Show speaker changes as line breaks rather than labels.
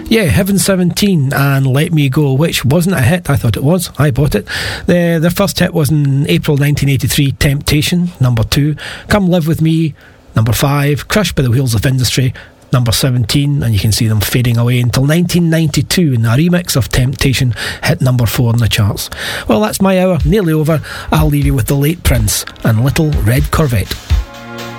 Yeah, Heaven 17 and Let Me Go, which wasn't a hit. I thought it was. I bought it. Their first hit was in April 1983, Temptation, number 2. Come Live With Me, number 5. Crushed by the Wheels of Industry, number 17, and you can see them fading away until 1992 and a remix of Temptation hit number 4 in the charts. Well, that's my hour, nearly over. I'll leave you with the late Prince and Little Red Corvette.